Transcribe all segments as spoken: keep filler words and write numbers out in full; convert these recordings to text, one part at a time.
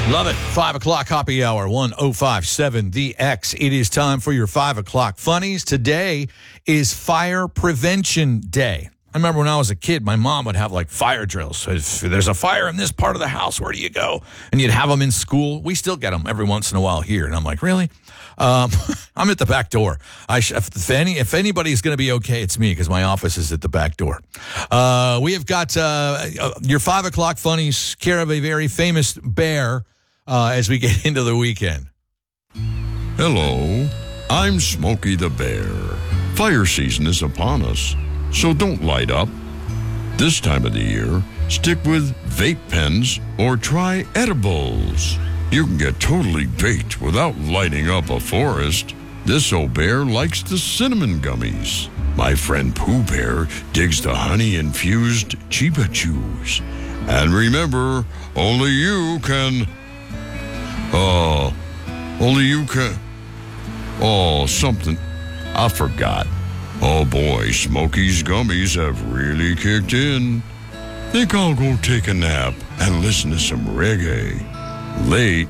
Love it. Five o'clock happy hour, one oh five seven The X. It is time for your five o'clock funnies. Today is Fire Prevention Day. I remember when I was a kid, my mom would have like fire drills. So if there's a fire in this part of the house, where do you go? And you'd have them in school. We still get them every once in a while here. And I'm like, really? Um, I'm at the back door. I sh- if, any, if anybody's going to be okay, it's me, because my office is at the back door. Uh, we have got uh, your five o'clock funnies, care of a very famous bear, uh, as we get into the weekend. Hello, I'm Smokey the Bear. Fire season is upon us, so don't light up. This time of the year, stick with vape pens or try edibles. You can get totally baked without lighting up a forest. This old bear likes the cinnamon gummies. My friend Pooh Bear digs the honey-infused Chiba Chews. And remember, only you can... Uh, only you can... Oh, something... I forgot. Oh boy, Smokey's gummies have really kicked in. Think I'll go take a nap and listen to some reggae. Late.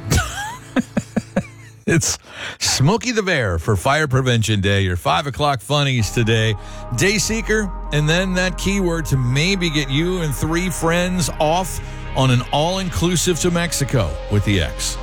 It's Smokey the Bear for Fire Prevention Day, your five o'clock funnies today. Day Seeker, and then that keyword to maybe get you and three friends off on an all-inclusive to Mexico with the X.